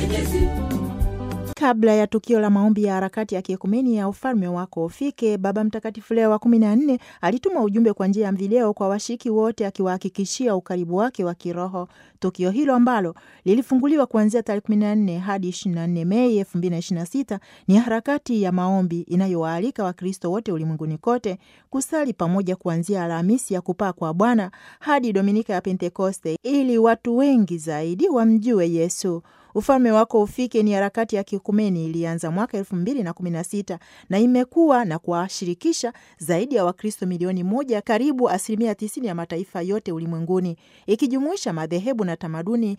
Mwenyezi. Kabla ya tukio la maombi ya harakati ya kiekumeni ya ufalme wako ufike, Baba Mtakatifu Leo wa 14 alituma ujumbe kwa njia ya video kwa washiriki wote akiwahakikishia ukaribu wake wa kiroho. Tukio hilo ambalo lilifunguliwa kuanzia tarehe 14 hadi 24 Mei 2026 ni harakati ya maombi inayowaalika Wakristo wote ulimwenguni kote kusali pamoja kuanzia Alhamisi ya kupaa kwa Bwana hadi Dominika ya Pentekoste ili watu wengi zaidi wamjue Yesu. Ufalme wako ufike ni harakati ya kiekumeni ilianza mwaka 2016 na imekuwa na kuwashirikisha zaidi ya Wakristo milioni 1, karibu 90% ya mataifa yote ulimwenguni, ikijumuisha madhehebu na tamaduni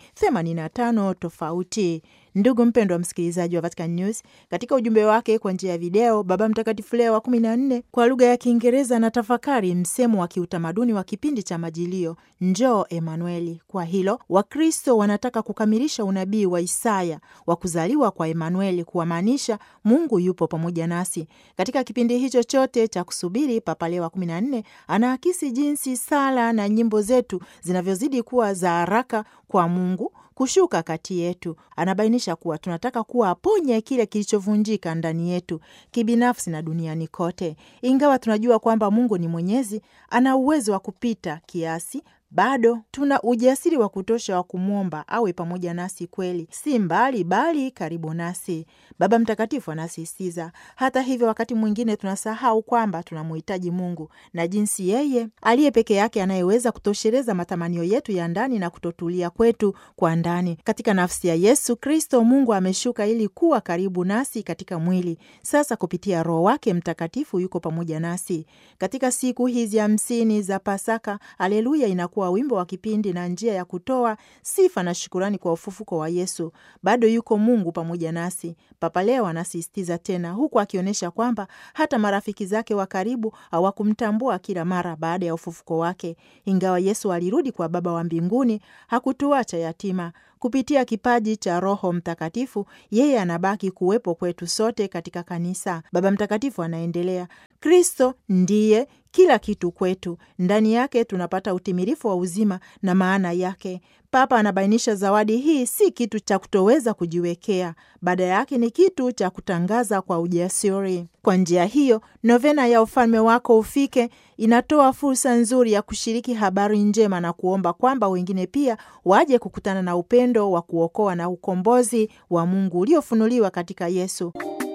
85 tofauti. Ndugu mpendwa wa msikilizaji wa Vatican News, katika ujumbe wake kwa njia ya video, Baba Mtakatifu Leo wa 14 kwa lugha ya Kiingereza na tafakari msemo wa kiutamaduni wa kipindi cha Majilio, njoo Emanueli. Kwa hilo, Wakristo wanataka kukamilisha unabii wa Isaya wa kuzaliwa kwa Emanueli, kuwamaanisha Mungu yupo pamoja nasi. Katika kipindi hicho chote cha kusubiri, Papa Leo wa 14 anaakisi jinsi sala na nyimbo zetu zinavyozidi kuwa za haraka kwa Mungu kushuka kati yetu. Anabainisha kuwa tunataka kuwa aponye kile kilichovunjika ndani yetu kibinafsi na duniani kote. Ingawa tunajua kwamba Mungu ni mwenyezi, ana uwezo wa kupita kiasi, bado tuna ujasiri wa kutosha wa kumwomba awe pamoja nasi kweli, si mbali bali karibu nasi. Baba Mtakatifu anasisitiza, hata hivyo, wakati mwingine tunasahau kwamba tunamhitaji Mungu na jinsi yeye aliye peke yake anayeweza kutosheleza matamanio yetu ya ndani na kutotulia kwetu kwa ndani. Katika nafsi ya Yesu Kristo, Mungu ameshuka ili kuwa karibu nasi katika mwili. Sasa kupitia Roho wake Mtakatifu yuko pamoja nasi. Katika siku hizi 50 za Pasaka, Haleluya inakuwa wimbo wa kipindi na njia ya kutoa sifa na shukurani kwa ufufuko wa Yesu. Bado yuko Mungu pamoja nasi. Papa Leo anasisitiza tena, huku akionyesha kwamba hata marafiki zake wa karibu hawakumtambua kila mara baada ya ufufuko wake. Ingawa Yesu alirudi kwa Baba wa mbinguni, hakutuacha yatima. Kupitia kipaji cha Roho Mtakatifu, yeye anabaki kuwepo kwetu sote katika kanisa. Baba Mtakatifu anaendelea, Kristo ndiye kila kitu kwetu. Ndani yake tunapata utimilifu wa uzima na maana yake. Papa anabainisha zawadi hii si kitu cha kutoweza kujiwekea, badala yake ni kitu cha kutangaza kwa ujasiri. Kwa njia hiyo, novena ya ufalme wako ufike inatoa fursa nzuri ya kushiriki habari njema na kuomba kwamba wengine pia waje kukutana na upendo wa kuokoa na ukombozi wa Mungu uliofunuliwa katika Yesu.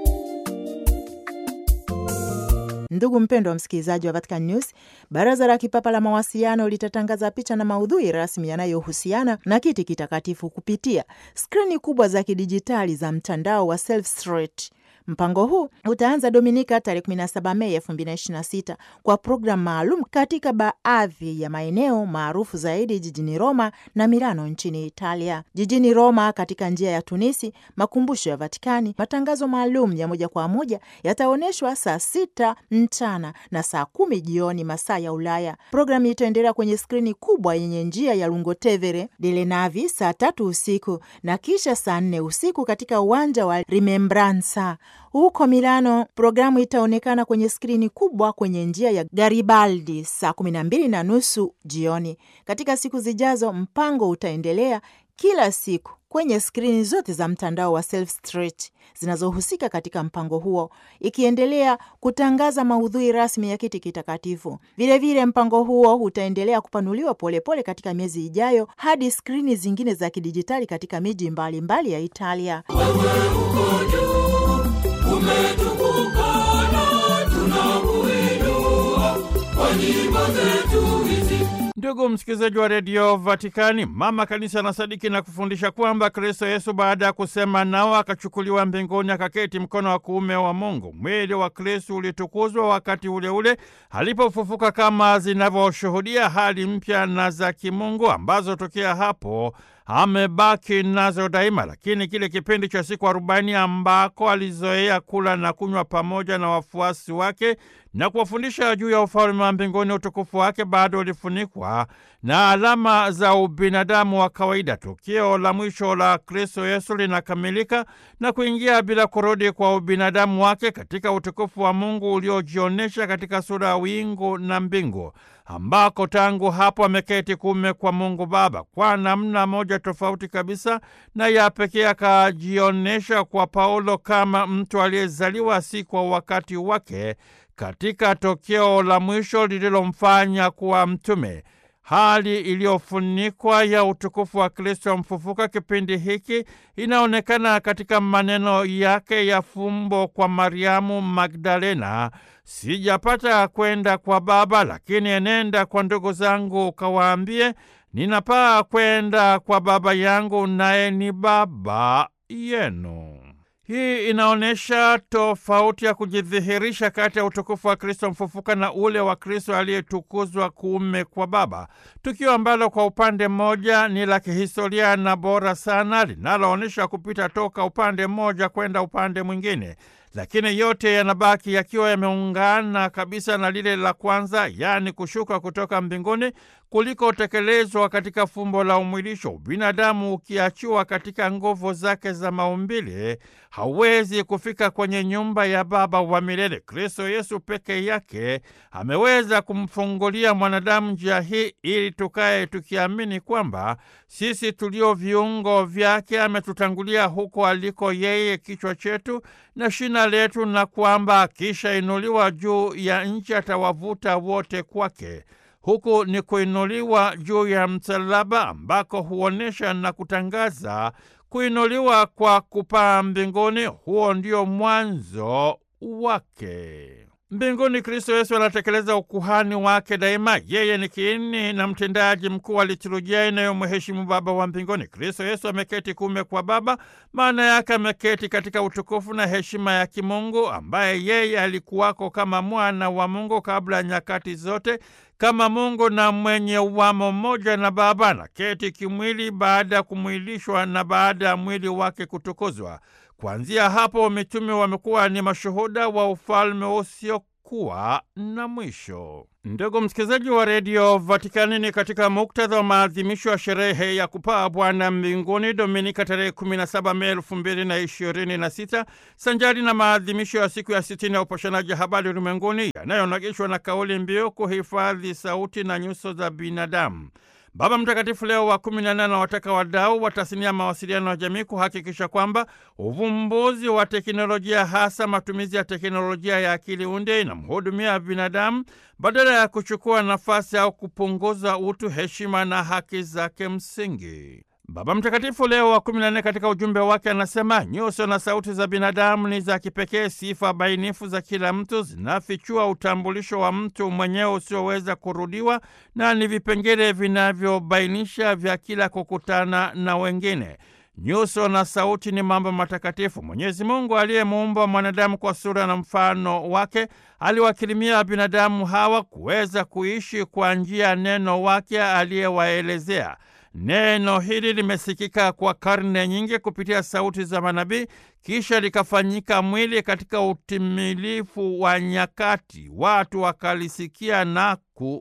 Ndugu mpendwa wa msikilizaji wa Vatican News, Baraza la Kipapa la Mawasiliano litatangaza picha na maudhui rasmi yanayohusiana na kiti kitakatifu kupitia skrini kubwa za kidijitali za mtandao wa Self Street. Mpango huu utaanza Dominika tarehe 17 Mei 2026 kwa programu maalum katika baadhi ya maeneo maarufu zaidi jijini Roma na Milano nchini Italia. Jijini Roma, katika njia ya Tunisi, makumbusho ya Vatikani, matangazo maalum ya moja kwa moja yataonyeshwa saa 6 mchana na saa 10 jioni masaa ya Ulaya. Programu itaendelea kwenye skrini kubwa yenye njia ya Lungotevere delle Navi saa 3 usiku na kisha saa 4 usiku katika uwanja wa Rimembranza. Huko Milano, programu itaonekana kwenye skrini kubwa kwenye njia ya Garibaldi saa 12:30 jioni. Katika siku zijazo, mpango utaendelea kila siku kwenye skrini zote za mtandao wa Self Street zinazohusika katika mpango huo, ikiendelea kutangaza maudhui rasmi ya kiti kitakatifu. Vilevile mpango huo utaendelea kupanuliwa polepole katika miezi ijayo hadi skrini zingine za kidijitali katika miji mbalimbali ya Italia. Wewe uko juu, umetukuka na tunakuinua kwa nyimbo zetu hizi. Ndugu msikilizaji wa redio Vatikani, mama kanisa anasadiki na kufundisha kwamba Kristo Yesu baada ya kusema nao akachukuliwa mbinguni akaketi mkono wa kuume wa Mungu. Mwili wa Kristo ulitukuzwa wakati ule ule alipofufuka, kama zinavyoshuhudia hali mpya na za kimungu ambazo tokea hapo amebaki nazo daima. Lakini kile kipindi cha siku 40 ambako alizoea kula na kunywa pamoja na wafuasi wake na kuwafundisha juu ya ufalme wa mbinguni. Utukufu wake bado ulifunikwa na alama za ubinadamu wa kawaida. Tukio la mwisho la Kristo Yesu linakamilika na kuingia bila kurudi kwa ubinadamu wake katika utukufu wa Mungu uliojionesha katika sura ya wingu na mbingu, ambako tangu hapo ameketi kuume kwa Mungu Baba. Kwa namna moja tofauti kabisa na ya pekee akajionesha kwa Paulo kama mtu aliyezaliwa si kwa wakati wake katika tokeo la mwisho lililomfanya kuwa mtume. Hali iliyofunikwa ya utukufu wa Kristo mfufuka kipindi hiki inaonekana katika maneno yake ya fumbo kwa Mariamu Magdalena: sijapata kwenda kwa Baba, lakini enenda kwa ndugu zangu ukawaambie, ninapaa kwenda kwa Baba yangu, naye ni Baba yenu. Hii inaonyesha tofauti ya kujidhihirisha kati ya utukufu wa Kristo mfufuka na ule wa Kristo aliyetukuzwa kuume kwa Baba, tukio ambalo kwa upande mmoja ni la kihistoria na bora sana, linaloonyesha kupita toka upande mmoja kwenda upande mwingine, lakini yote yanabaki yakiwa yameungana kabisa na lile la kwanza, yaani kushuka kutoka mbinguni kulikotekelezwa katika fumbo la umwilisho. Binadamu ukiachiwa katika nguvu zake za maumbile hawezi kufika kwenye nyumba ya Baba wa milele. Kristo Yesu peke yake ameweza kumfungulia mwanadamu njia hii ili tukae tukiamini kwamba sisi tulio viungo vyake ametutangulia huko aliko yeye, kichwa chetu na shina letu, na kwamba kisha inuliwa juu ya nchi atawavuta wote kwake. Huku ni kuinuliwa juu ya msalaba ambako huonesha na kutangaza kuinuliwa kwa kupaa mbinguni. Huo ndio mwanzo wake. Mbinguni Kristo Yesu anatekeleza ukuhani wake daima. Yeye ni kiini na mtendaji mkuu wa liturujia inayomheshimu Baba wa mbinguni. Kristo Yesu ameketi kuume kwa Baba, maana yake ameketi katika utukufu na heshima ya kimungu, ambaye yeye alikuwako kama mwana wa Mungu kabla ya nyakati zote, kama Mungu na mwenye uwamo mmoja na Baba, na keti kimwili baada ya kumwilishwa na baada ya mwili wake kutukuzwa. Kuanzia hapo mitume wamekuwa ni mashuhuda wa ufalme usiokuwa na mwisho. Ndugu msikilizaji wa redio Vatikani, ni katika muktadha wa maadhimisho ya sherehe ya kupaa Bwana mbinguni Dominika tarehe 17 Mei 2026, sanjari na maadhimisho ya siku ya 60 ya upashanaji habari ulimwenguni yanayonogeshwa na kauli mbiu kuhifadhi sauti na nyuso za binadamu. Baba Mtakatifu Leo wa 14 anawataka wadau wa tasnia ya mawasiliano ya jamii kuhakikisha kwamba uvumbuzi wa teknolojia, hasa matumizi ya teknolojia ya akili unde, inamhudumia binadamu badala ya kuchukua nafasi au kupunguza utu, heshima na haki zake msingi. Baba Mtakatifu Leo wa 14 katika ujumbe wake anasema nyuso na sauti za binadamu ni za kipekee, sifa bainifu za kila mtu, zinafichua utambulisho wa mtu mwenyewe usioweza kurudiwa, na ni vipengele vinavyobainisha vya kila kukutana na wengine. Nyuso na sauti ni mambo matakatifu. Mwenyezi Mungu aliyemuumba mwanadamu kwa sura na mfano wake aliwakirimia binadamu hawa kuweza kuishi kwa njia ya neno wake aliyewaelezea. Neno hili limesikika kwa karne nyingi kupitia sauti za manabii, kisha likafanyika mwili katika utimilifu wa nyakati, watu wakalisikia na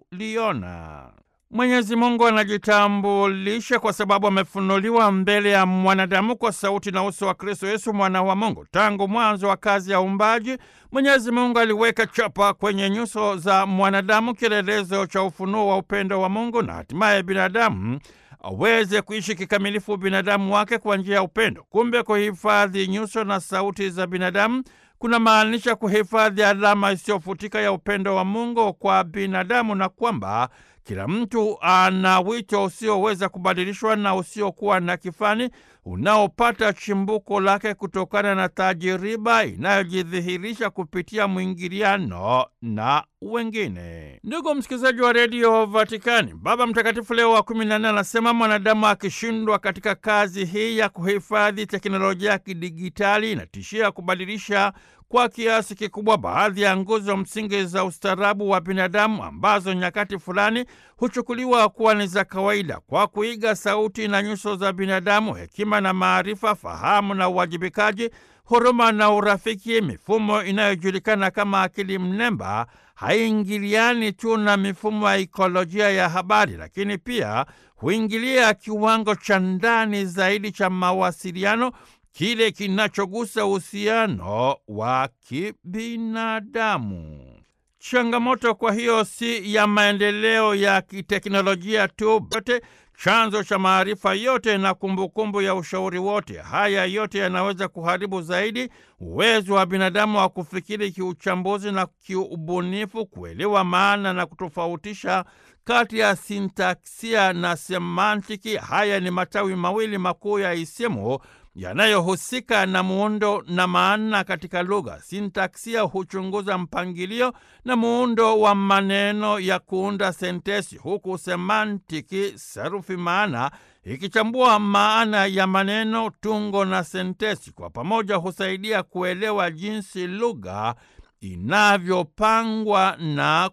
kuliona. Mwenyezi Mungu anajitambulisha kwa sababu amefunuliwa mbele ya mwanadamu kwa sauti na uso wa Kristo Yesu mwana wa Mungu. Tangu mwanzo wa kazi ya uumbaji, Mwenyezi Mungu aliweka chapa kwenye nyuso za mwanadamu, kielelezo cha ufunuo wa upendo wa Mungu, na hatimaye binadamu aweze kuishi kikamilifu binadamu wake kwa njia ya upendo. Kumbe kuhifadhi nyuso na sauti za binadamu kuna maanisha kuhifadhi alama isiyofutika ya upendo wa Mungu kwa binadamu, na kwamba kila mtu ana wito usioweza kubadilishwa na usiokuwa na kifani, unaopata chimbuko lake kutokana na tajiriba inayojidhihirisha kupitia mwingiliano na wengine. Ndugu msikilizaji wa redio Vatikani, Baba Mtakatifu Leo wa 14 anasema mwanadamu akishindwa katika kazi hii ya kuhifadhi teknolojia ya kidigitali inatishia kubadilisha kwa kiasi kikubwa baadhi ya nguzo msingi za ustaarabu wa binadamu ambazo nyakati fulani huchukuliwa kuwa ni za kawaida, kwa kuiga sauti na nyuso za binadamu, hekima na maarifa, fahamu na uwajibikaji, huruma na urafiki. Mifumo inayojulikana kama akili mnemba haingiliani tu na mifumo ya ikolojia ya habari, lakini pia huingilia kiwango cha ndani zaidi cha mawasiliano, kile kinachogusa uhusiano wa kibinadamu. Changamoto kwa hiyo si ya maendeleo ya kiteknolojia tu, bote chanzo cha maarifa yote na kumbukumbu ya ushauri wote. Haya yote yanaweza kuharibu zaidi uwezo wa binadamu wa kufikiri kiuchambuzi na kiubunifu, kuelewa maana na kutofautisha kati ya sintaksia na semantiki. Haya ni matawi mawili makuu ya isimu yanayohusika na muundo na maana katika lugha. Sintaksia huchunguza mpangilio na muundo wa maneno ya kuunda sentensi, huku semantiki, sarufi maana, ikichambua maana ya maneno, tungo na sentensi. Kwa pamoja husaidia kuelewa jinsi lugha inavyopangwa na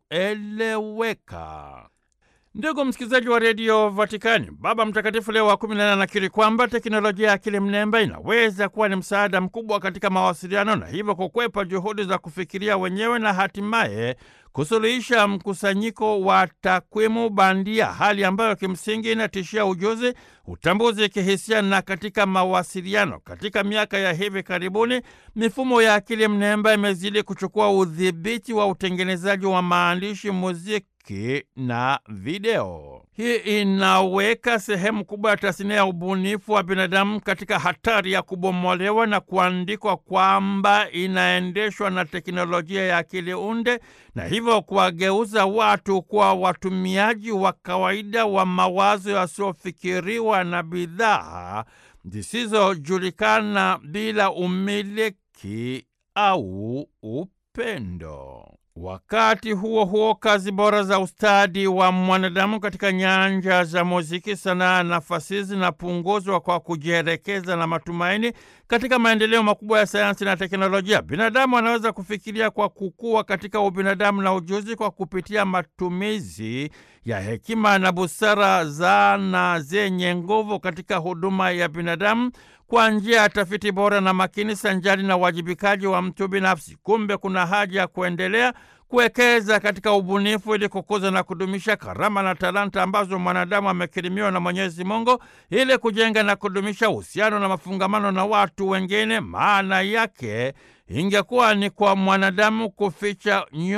kueleweka. Ndugu msikilizaji wa redio Vatikani, Baba Mtakatifu Leo wa 14 anakiri kwamba teknolojia ya akili mnemba inaweza kuwa ni msaada mkubwa katika mawasiliano na hivyo kukwepa juhudi za kufikiria wenyewe na hatimaye kusuluhisha mkusanyiko wa takwimu bandia, hali ambayo kimsingi inatishia ujuzi, utambuzi kihisia na katika mawasiliano. Katika miaka ya hivi karibuni, mifumo ya akili mnemba imezidi kuchukua udhibiti wa utengenezaji wa maandishi, muziki na video. Hii inaweka sehemu kubwa ya tasnia ya ubunifu wa binadamu katika hatari ya kubomolewa na kuandikwa kwamba inaendeshwa na teknolojia ya akili unde, na hivyo kuwageuza watu kuwa watumiaji wa kawaida wa mawazo yasiofikiriwa na bidhaa zisizojulikana bila umiliki au upendo. Wakati huo huo, kazi bora za ustadi wa mwanadamu katika nyanja za muziki, sanaa na fasihi zinapunguzwa kwa kujielekeza na matumaini katika maendeleo makubwa ya sayansi na teknolojia. Binadamu anaweza kufikiria kwa kukua katika ubinadamu na ujuzi kwa kupitia matumizi ya hekima na busara, zana zenye nguvu katika huduma ya binadamu kwa njia ya tafiti bora na makini, sanjari na uwajibikaji wa mtu binafsi. Kumbe kuna haja ya kuendelea kuwekeza katika ubunifu ili kukuza na kudumisha karama na talanta ambazo mwanadamu amekirimiwa na Mwenyezi Mungu, ili kujenga na kudumisha uhusiano na mafungamano na watu wengine. Maana yake ingekuwa ni kwa mwanadamu kuficha